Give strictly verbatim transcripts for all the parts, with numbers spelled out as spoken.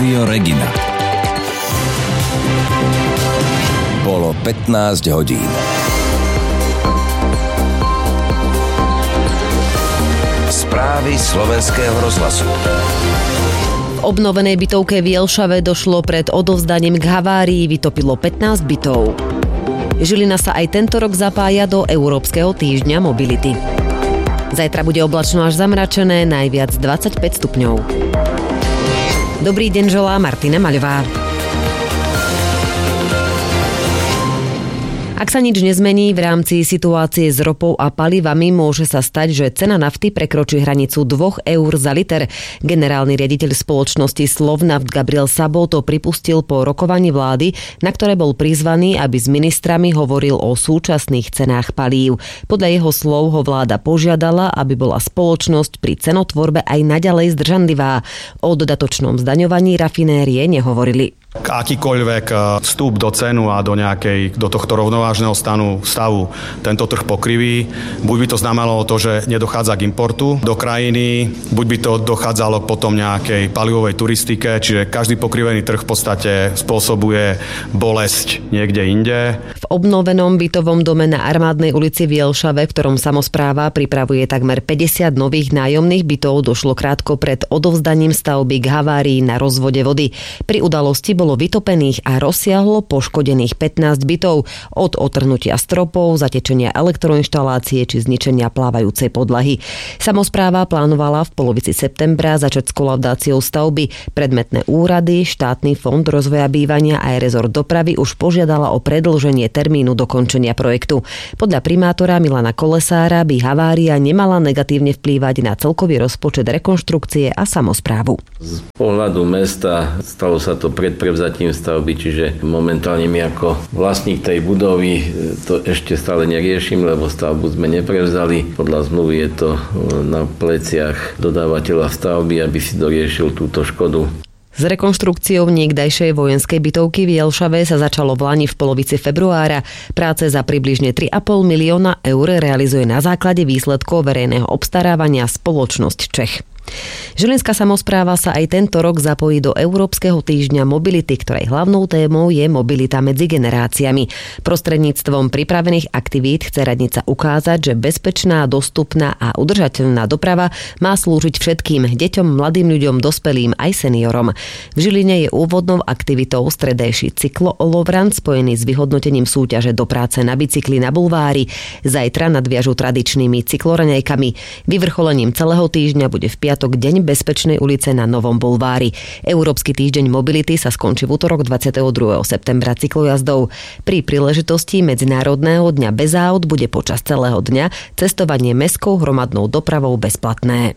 Rádio Regina. Bolo pätnásť hodín. Správy Slovenského rozhlasu. V obnovenej bytovke v Jelšave došlo pred odovzdaním k havárii, vytopilo pätnásť bytov. Žilina sa aj tento rok zapája do Európskeho týždňa mobility. Zajtra bude oblačno až zamračené, najviac dvadsaťpäť stupňov. Dobrý deň, želá Martina Maľová. Ak sa nič nezmení v rámci situácie s ropou a palivami, môže sa stať, že cena nafty prekročí hranicu dvoch eur za liter. Generálny riaditeľ spoločnosti Slovnaft Gabriel Sabo to pripustil po rokovaní vlády, na ktoré bol prizvaný, aby s ministrami hovoril o súčasných cenách palív. Podľa jeho slov ho vláda požiadala, aby bola spoločnosť pri cenotvorbe aj naďalej zdržanlivá. O dodatočnom zdaňovaní rafinérie nehovorili. Akýkoľvek vstup do cenu a do nejakej, do tohto rovnovážneho stanu, stavu tento trh pokriví, buď by to znamenalo to, že nedochádza k importu do krajiny, buď by to dochádzalo potom nejakej palivovej turistike, čiže každý pokrivený trh v podstate spôsobuje bolesť niekde inde. V obnovenom bytovom dome na Armádnej ulici v Jelšave, v ktorom samospráva pripravuje takmer päťdesiat nových nájomných bytov, došlo krátko pred odovzdaním stavby k havárii na rozvode vody. Pri udalosti bolo vytopených a rozsiahlo poškodených pätnásť bytov, od otrhnutia stropov, zatečenia elektroinštalácie či zničenia plávajúcej podlahy. Samospráva plánovala v polovici septembra začať s kolaudáciou stavby. Predmetné úrady, štátny fond rozvoja bývania a aj rezort dopravy už požiadala o predĺženie termínu dokončenia projektu. Podľa primátora Milana Kolesára by havária nemala negatívne vplývať na celkový rozpočet rekonštrukcie a samosprávu. Z pohľadu mesta stalo sa to pred prevzatím stavby, čiže momentálne my ako vlastník tej budovy to ešte stále neriešim, lebo stavbu sme neprevzali. Podľa zmluvy je to na pleciach dodávateľa stavby, aby si doriešil túto škodu. S rekonštrukciou niekdajšej vojenskej bytovky v Jelšave sa začalo v lani v polovici februára. Práce za približne tri a pol milióna eur realizuje na základe výsledkov verejného obstarávania spoločnosť Čech. Žilinská samospráva sa aj tento rok zapojí do Európskeho týždňa mobility, ktorej hlavnou témou je mobilita medzi generáciami. Prostredníctvom pripravených aktivít chce radnica ukázať, že bezpečná, dostupná a udržateľná doprava má slúžiť všetkým deťom, mladým ľuďom, dospelým aj seniorom. V Žiline je úvodnou aktivitou stredajší cyklo-olovran spojený s vyhodnotením súťaže do práce na bicykli na bulvári. Zajtra nadviažu tradičnými cykloraňajkami. Vyvrcholením celého týždňa bude v piatok Deň bezpečnej ulice na Novom bulvári. Európsky týždeň mobility sa skončí v utorok dvadsiateho druhého septembra cyklojazdou. Pri príležitosti Medzinárodného dňa bez áut bude počas celého dňa cestovanie mestskou hromadnou dopravou bezplatné.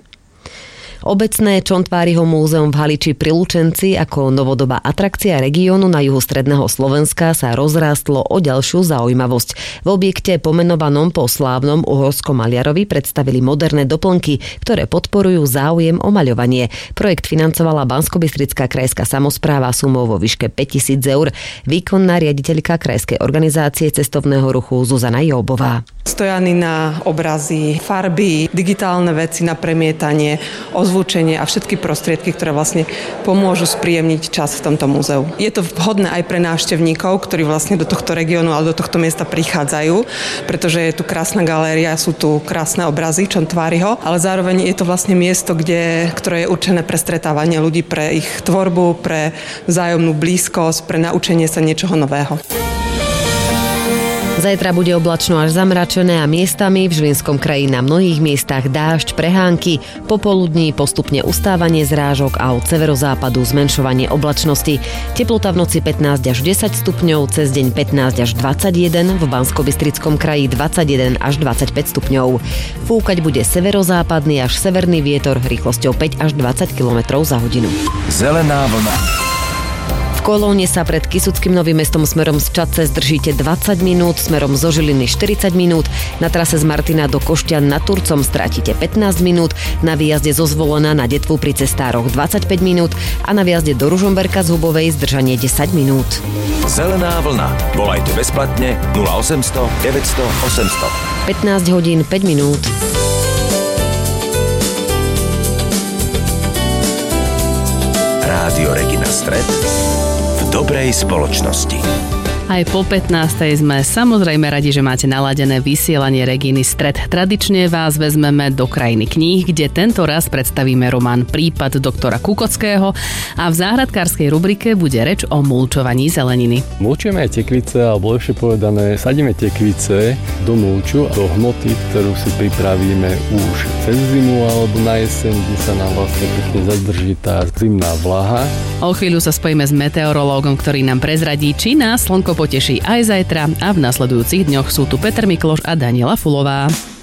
Obecné Čontváriho múzeum v Haliči pri Lučenci ako novodobá atrakcia regiónu na juhu stredného Slovenska sa rozrástlo o ďalšiu zaujímavosť. V objekte pomenovanom po slávnom uhorskom maliarovi predstavili moderné doplnky, ktoré podporujú záujem o maľovanie. Projekt financovala Banskobystrická krajská samospráva sumou vo výške päťtisíc eur. Výkonná riaditeľka krajskej organizácie cestovného ruchu Zuzana Jobová. Stojany na obrazy, farby, digitálne veci na premietanie, ozvučenie a všetky prostriedky, ktoré vlastne pomôžu spríjemniť čas v tomto múzeu. Je to vhodné aj pre návštevníkov, ktorí vlastne do tohto regiónu alebo do tohto miesta prichádzajú, pretože je tu krásna galéria, sú tu krásne obrazy Čontváriho, ale zároveň je to vlastne miesto, kde, ktoré je určené pre stretávanie ľudí, pre ich tvorbu, pre vzájomnú blízkosť, pre naučenie sa niečoho nového. Zajtra bude oblačno až zamračené a miestami v Žilinskom kraji na mnohých miestach dážď, prehánky, popoludní postupne ustávanie zrážok a od severozápadu zmenšovanie oblačnosti. Teplota v noci pätnásť až desať stupňov, cez deň pätnásť až dvadsaťjeden, v Banskobystrickom kraji dvadsaťjeden až dvadsaťpäť stupňov. Fúkať bude severozápadný až severný vietor rýchlosťou päť až dvadsať kilometrov za hodinu. Zelená vlna. V Kolóne sa pred Kysuckým Novým Mestom smerom z Čadce zdržíte dvadsať minút, smerom zo Žiliny štyridsať minút, na trase z Martina do Košťan nad Turcom strátite pätnásť minút, na výjazde zo Zvolena na Detvu pri cestároch dvadsaťpäť minút a na výjazde do Ružomberka z Hubovej zdržanie desať minút. Zelená vlna. Volajte bezplatne nula osemsto deväťsto osemsto. pätnásť hodín päť minút. Rádio Rádio Regina Stret v dobrej spoločnosti. Aj po pätnástej sme samozrejme radi, že máte naladené vysielanie Reginy Stret. Tradične vás vezmeme do krajiny kníh, kde tento raz predstavíme román Prípad doktora Kukockého a v záhradkárskej rubrike bude reč o mulčovaní zeleniny. Mulčujeme aj tekvice, alebo lepšie povedané, sadíme tekvice do mulču, do hmoty, ktorú si pripravíme už cez zimu alebo na jeseň, kde sa nám vlastne pekne zadrží tá zimná vlaha. O chvíľu sa spojíme s meteorológom, ktorý nám prezradí, či nás slnko poteší aj zajtra, a v nasledujúcich dňoch sú tu Peter Mikloš a Daniela Fulová.